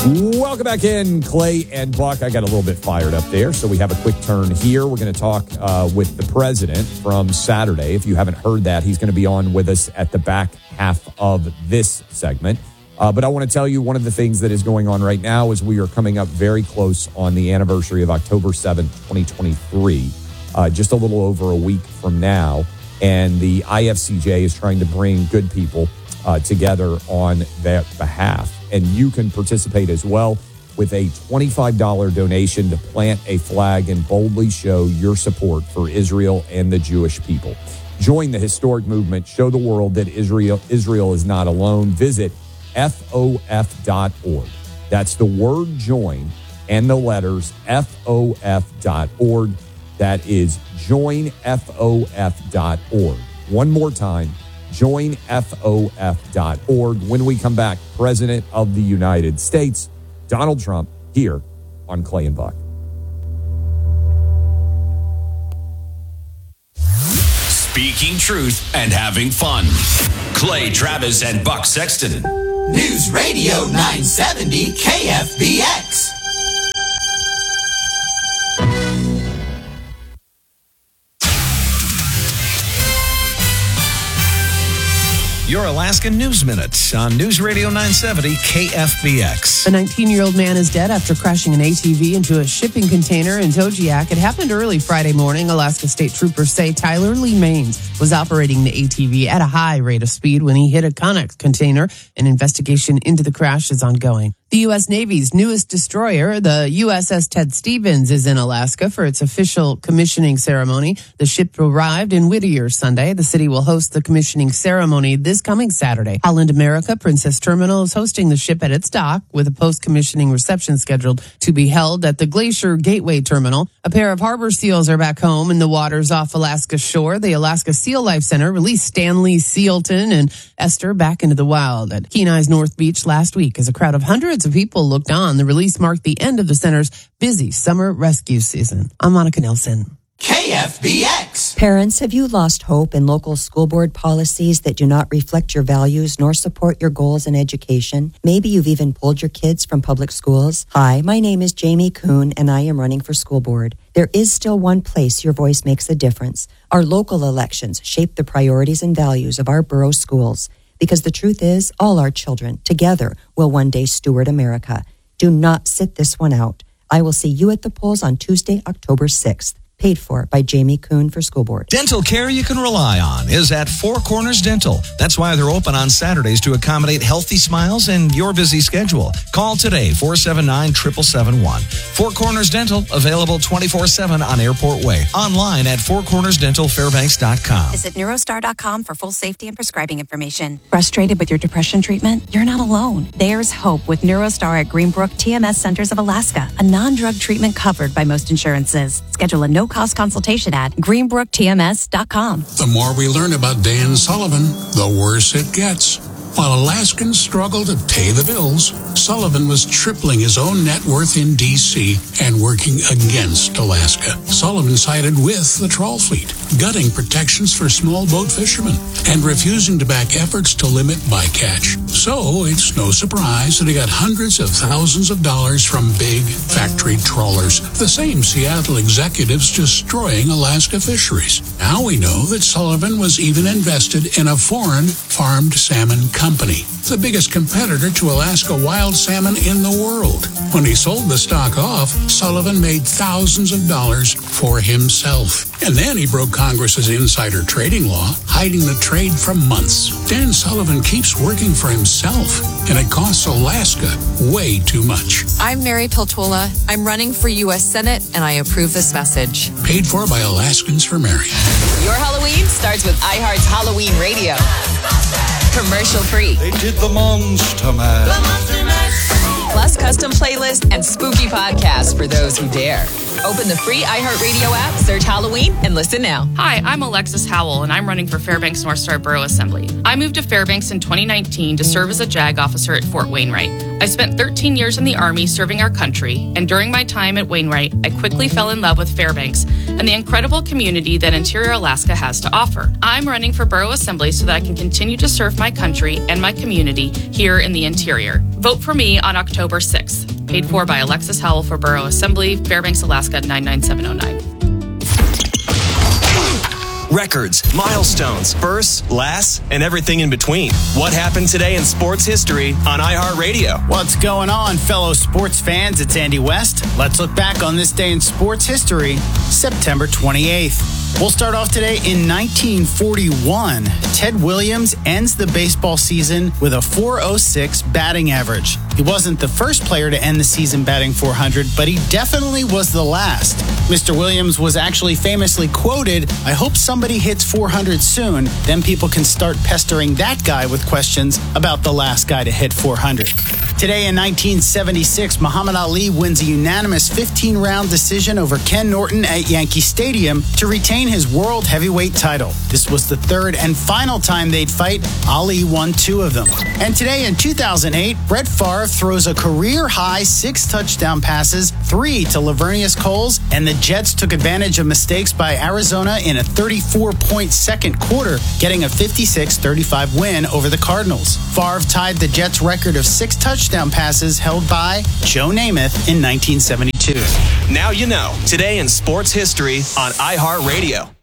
Welcome back in, Clay and Buck. I got a little bit fired up there, so we have a quick turn here. We're going to talk with the president from Saturday. If you haven't heard that, he's going to be on with us at the back half of this segment. But I want to tell you one of the things that is going on right now is we are coming up very close on the anniversary of October 7th, 2023, just a little over a week from now. And the IFCJ is trying to bring good people together on that behalf. And you can participate as well with a $25 donation to plant a flag and boldly show your support for Israel and the Jewish people. Join the historic movement. Show the world that Israel is not alone. Visit FOF.org. That's the word join and the letters FOF.org. That is joinfof.org. One more time, joinfof.org. When we come back, President of the United States, Donald Trump, here on Clay and Buck. Speaking truth and having fun. Clay Travis and Buck Sexton. News Radio 970 KFBX. Your Alaska News Minute on News Radio 970 KFBX. A 19-year-old man is dead after crashing an ATV into a shipping container in Togiak. It happened early Friday morning. Alaska State Troopers say Tyler Lee Maines was operating the ATV at a high rate of speed when he hit a Connex container. An investigation into the crash is ongoing. The U.S. Navy's newest destroyer, the USS Ted Stevens, is in Alaska for its official commissioning ceremony. The ship arrived in Whittier Sunday. The city will host the commissioning ceremony this coming Saturday. Holland America Princess Terminal is hosting the ship at its dock with a post-commissioning reception scheduled to be held at the Glacier Gateway Terminal. A pair of harbor seals are back home in the waters off Alaska's shore. The Alaska Seal Life Center released Stanley Sealton and Esther back into the wild at Kenai's North Beach last week as a crowd of hundreds of people looked on. The release marked the end of the center's busy summer rescue season. I'm Monica Nelson. KFBX. Parents, have you lost hope in local school board policies that do not reflect your values nor support your goals in education? Maybe you've even pulled your kids from public schools. Hi, my name is Jamie Kuhn, and I am running for school board. There is still one place your voice makes a difference. Our local elections shape the priorities and values of our borough schools. Because the truth is, all our children together will one day steward America. Do not sit this one out. I will see you at the polls on Tuesday, October 6th. Paid for by Jamie Kuhn for School Board. Dental care you can rely on is at Four Corners Dental. That's why they're open on Saturdays to accommodate healthy smiles and your busy schedule. Call today, 479-7771. Four Corners Dental, available 24/7 on Airport Way. Online at fourcornersdentalfairbanks.com. Visit neurostar.com for full safety and prescribing information. Frustrated with your depression treatment? You're not alone. There's hope with Neurostar at Greenbrook TMS Centers of Alaska, a non-drug treatment covered by most insurances. Schedule a no-cost consultation at greenbrooktms.com. The more we learn about Dan Sullivan, the worse it gets. While Alaskans struggle to pay the bills, Sullivan was tripling his own net worth in D.C. and working against Alaska. Sullivan sided with the trawl fleet, gutting protections for small boat fishermen and refusing to back efforts to limit bycatch. So it's no surprise that he got hundreds of thousands of dollars from big factory trawlers, the same Seattle executives destroying Alaska fisheries. Now we know that Sullivan was even invested in a foreign farmed salmon company, the biggest competitor to Alaska wild salmon in the world. When he sold the stock off, Sullivan made thousands of dollars for himself. And then he broke Congress's insider trading law, hiding the trade for months. Dan Sullivan keeps working for himself, and it costs Alaska way too much. I'm Mary Peltola. I'm running for U.S. Senate, and I approve this message. Paid for by Alaskans for Mary. Your Halloween starts with iHeart's Halloween Radio. Commercial free. They did the Monster Mash. Plus custom playlists and spooky podcasts for those who dare. Open the free iHeartRadio app, search Halloween, and listen now. Hi, I'm Alexis Howell, and I'm running for Fairbanks North Star Borough Assembly. I moved to Fairbanks in 2019 to serve as a JAG officer at Fort Wainwright. I spent 13 years in the Army serving our country, and during my time at Wainwright, I quickly fell in love with Fairbanks and the incredible community that Interior Alaska has to offer. I'm running for Borough Assembly so that I can continue to serve my country and my community here in the Interior. Vote for me on October 6th. 6th. Paid for by Alexis Howell for Borough Assembly, Fairbanks, Alaska 99709. Records, milestones, firsts, lasts, and everything in between. What happened today in sports history on iHeartRadio? What's going on, fellow sports fans? It's Andy West. Let's look back on this day in sports history, September 28th. We'll start off today in 1941. Ted Williams ends the baseball season with a .406 batting average. He wasn't the first player to end the season batting .400, but he definitely was the last. Mr. Williams was actually famously quoted, "I hope somebody hits .400 soon, then people can start pestering that guy with questions about the last guy to hit .400. Today in 1976, Muhammad Ali wins a unanimous 15-round decision over Ken Norton at Yankee Stadium to retain his world heavyweight title. This was the third and final time they'd fight. Ali won 2 of them. And today in 2008, Brett Favre throws a career-high 6 touchdown passes, 3 to Lavernius Coles, and the Jets took advantage of mistakes by Arizona in a 34-point second quarter, getting a 56-35 win over the Cardinals. Favre tied the Jets' record of 6 touchdown passes held by Joe Namath in 1972. Now you know. Today in sports history on iHeartRadio.